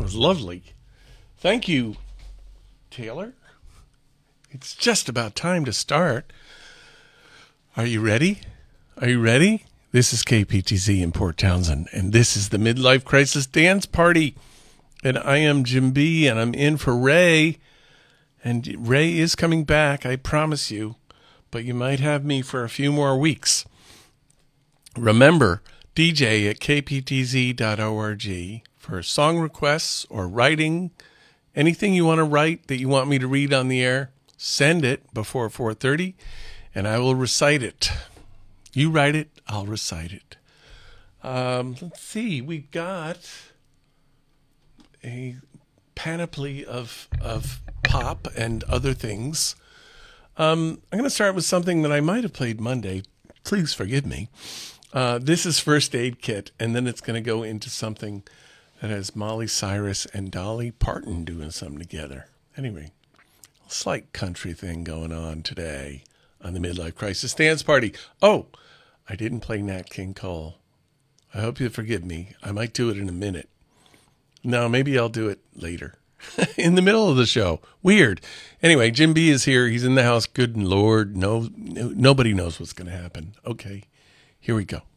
That was lovely. Thank you, Taylor. It's just about time to start. Are you ready? Are you ready? This is KPTZ in Port Townsend, and this is the Midlife Crisis Dance Party. And I am Jim B, and I'm in for Ray. And Ray is coming back, I promise you. But you might have me for a few more weeks. Remember, DJ at kptz.org for song requests or writing. Anything you want to write that you want me to read on the air, send it before 4:30, and I will recite it. You write it, I'll recite it. Let's see, we've got a panoply of pop and other things. I'm going to start with something that I might have played Monday. Please forgive me. This is First Aid Kit, and then it's going to go into something that has Molly Cyrus and Dolly Parton doing something together. Anyway, a slight country thing going on today on the Midlife Crisis Dance Party. Oh, I didn't play Nat King Cole. I hope you forgive me. I might do it in a minute. No, maybe I'll do it later. In the middle of the show. Weird. Anyway, Jim B is here. He's in the house. Good Lord. No, nobody knows what's going to happen. Okay, here we go.